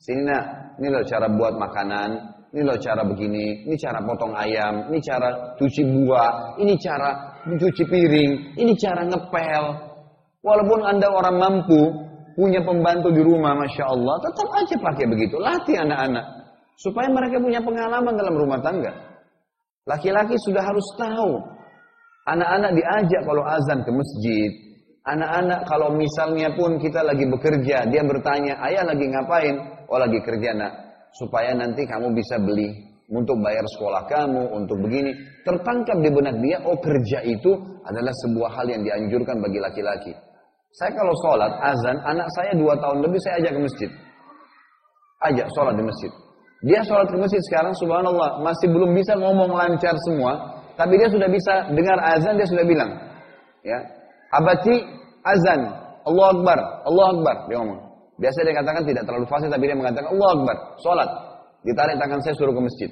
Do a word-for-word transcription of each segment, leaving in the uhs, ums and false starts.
Sini nak, ini loh cara buat makanan, ini loh cara begini, ini cara potong ayam, ini cara cuci buah, ini cara mencuci piring, ini cara ngepel. Walaupun Anda orang mampu, punya pembantu di rumah, Masya Allah, tetap aja pakai begitu. Latih anak-anak, supaya mereka punya pengalaman dalam rumah tangga. Laki-laki sudah harus tahu. Anak-anak diajak kalau azan ke masjid. Anak-anak kalau misalnya pun kita lagi bekerja, dia bertanya, ayah lagi ngapain? Oh lagi kerja nak. Supaya nanti kamu bisa beli untuk bayar sekolah kamu, untuk begini. Tertangkap di benak dia, oh kerja itu adalah sebuah hal yang dianjurkan bagi laki-laki. Saya kalau sholat, azan, anak saya dua tahun lebih saya ajak ke masjid. Ajak sholat di masjid. Dia sholat ke masjid sekarang, subhanallah, masih belum bisa ngomong lancar semua. Tapi dia sudah bisa dengar azan, dia sudah bilang. Ya, abati azan, Allah Akbar, Allah Akbar, dia ngomong. Biasa dia katakan tidak terlalu fasih, tapi dia mengatakan Allah Akbar, sholat. Ditarik tangan saya suruh ke masjid.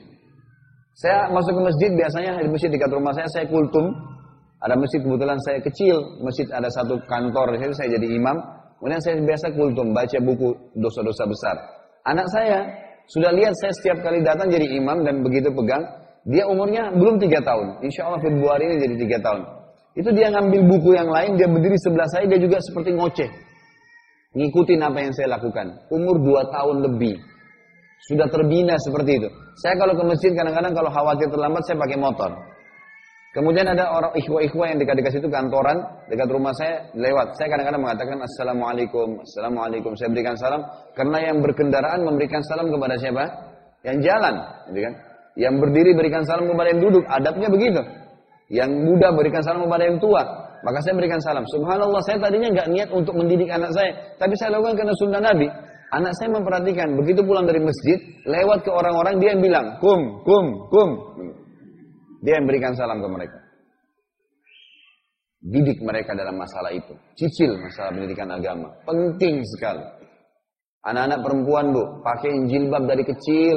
Saya masuk ke masjid, biasanya di masjid dekat rumah saya, saya kultum. Ada masjid kebetulan saya kecil, masjid ada satu kantor, di situ saya jadi imam. Kemudian saya biasa kultum, baca buku dosa-dosa besar. Anak saya sudah lihat saya setiap kali datang jadi imam dan begitu pegang. Dia umurnya belum tiga tahun. Insya Allah Februari ini jadi tiga tahun. Itu dia ngambil buku yang lain, dia berdiri sebelah saya, dia juga seperti ngoceh. Ngikutin apa yang saya lakukan. Umur dua tahun lebih. Sudah terbina seperti itu. Saya kalau ke masjid kadang-kadang kalau khawatir terlambat saya pakai motor. Kemudian ada orang ikhwah-ikhwah yang dekat-dekat situ kantoran, dekat rumah saya lewat. Saya kadang-kadang mengatakan Assalamualaikum, Assalamualaikum. Saya berikan salam. Karena yang berkendaraan memberikan salam kepada siapa? Yang jalan. Gitu kan? Yang berdiri berikan salam kepada yang duduk. Adabnya begitu. Yang muda berikan salam kepada yang tua. Maka saya berikan salam. Subhanallah, saya tadinya nggak niat untuk mendidik anak saya. Tapi saya lakukan karena sunnah Nabi. Anak saya memperhatikan. Begitu pulang dari masjid, lewat ke orang-orang, dia yang bilang, kum, kum, kum. Dia yang berikan salam ke mereka. Didik mereka dalam masalah itu. Cicil masalah pendidikan agama. Penting sekali. Anak-anak perempuan, Bu, pakai jilbab dari kecil.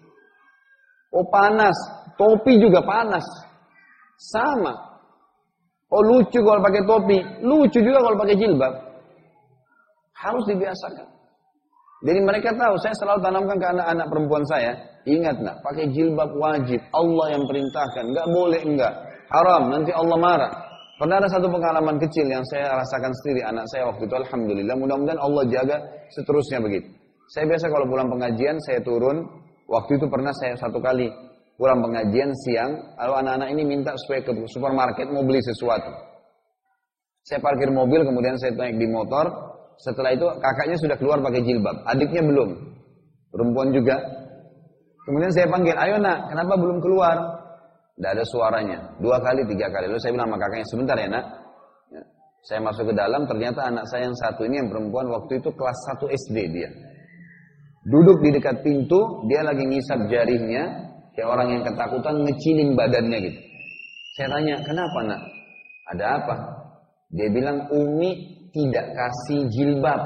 Oh panas, topi juga panas. Sama. Oh lucu kalau pakai topi, lucu juga kalau pakai jilbab. Harus dibiasakan. Jadi mereka tahu, saya selalu tanamkan ke anak-anak perempuan saya, ingat nak, pakai jilbab wajib. Allah yang perintahkan, nggak boleh enggak. Haram, nanti Allah marah. Pernah ada satu pengalaman kecil yang saya rasakan sendiri anak saya waktu itu, alhamdulillah. Mudah-mudahan Allah jaga seterusnya begitu. Saya biasa kalau pulang pengajian, saya turun. Waktu itu pernah saya satu kali pulang pengajian siang, lalu anak-anak ini minta supaya ke supermarket mau beli sesuatu. Saya parkir mobil, kemudian saya naik di motor. Setelah itu kakaknya sudah keluar pakai jilbab, adiknya belum, perempuan juga. Kemudian saya panggil, ayo nak, kenapa belum keluar? Tidak ada suaranya, dua kali, tiga kali. Lalu saya bilang sama kakaknya, sebentar ya nak. Ya. Saya masuk ke dalam, ternyata anak saya yang satu ini yang perempuan waktu itu kelas satu S D dia. Duduk di dekat pintu, dia lagi ngisap jarinya, kayak orang yang ketakutan, ngecilin badannya gitu. Saya tanya, kenapa nak? Ada apa? Dia bilang, Umi tidak kasih jilbab.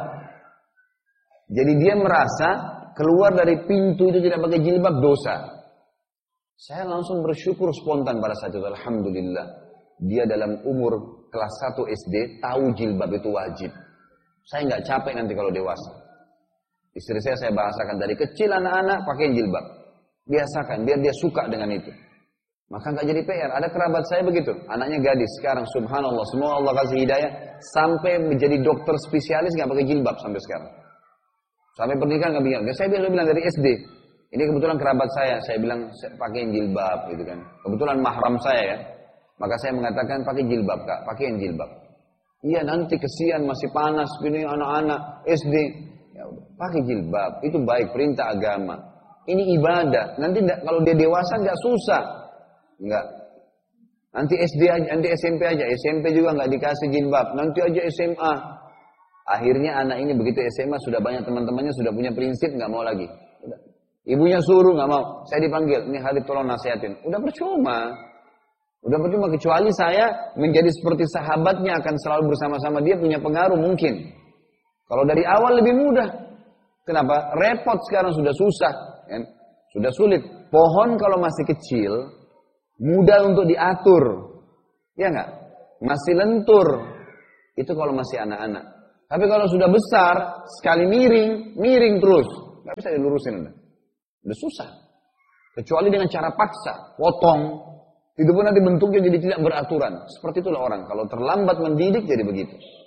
Jadi dia merasa keluar dari pintu itu tidak pakai jilbab dosa. Saya langsung bersyukur spontan pada saat itu. Alhamdulillah. Dia dalam umur kelas satu S D tahu jilbab itu wajib. Saya nggak capek nanti kalau dewasa. Istri saya saya bahasakan dari kecil anak-anak pakai jilbab. Biasakan biar dia suka dengan itu. Maka nggak jadi P R. Ada kerabat saya begitu. Anaknya gadis sekarang subhanallah. Semua Allah kasih hidayah. Sampai menjadi dokter spesialis nggak pakai jilbab sampai sekarang. Sampai pernikahan nggak pakai. Saya bilang, bilang dari S D. Ini kebetulan kerabat saya. Saya bilang pakai jilbab gitu kan. Kebetulan mahram saya ya. Maka saya mengatakan pakai jilbab kak. Pakai jilbab. Iya nanti kesian masih panas. Ini anak-anak S D. Ya udah. Pakai jilbab. Itu baik perintah agama. Ini ibadah. Nanti kalau dia dewasa nggak susah. Enggak. Nanti S D aja, nanti S M P aja. S M P juga enggak dikasih jilbab. Nanti aja S M A. Akhirnya anak ini begitu S M A sudah banyak teman-temannya sudah punya prinsip enggak mau lagi. Udah. Ibunya suruh enggak mau. Saya dipanggil, "Ini Khalid tolong nasihatin." Udah percuma. Udah percuma kecuali saya menjadi seperti sahabatnya akan selalu bersama-sama dia punya pengaruh mungkin. Kalau dari awal lebih mudah. Kenapa? Repot sekarang sudah susah, kan? Sudah sulit. Pohon kalau masih kecil mudah untuk diatur, ya enggak? Masih lentur, itu kalau masih anak-anak. Tapi kalau sudah besar, sekali miring, miring terus. nggak bisa dilurusin. Udah. udah susah. Kecuali dengan cara paksa, potong. Itu pun nanti bentuknya jadi tidak beraturan. Seperti itulah orang. Kalau terlambat mendidik jadi begitu.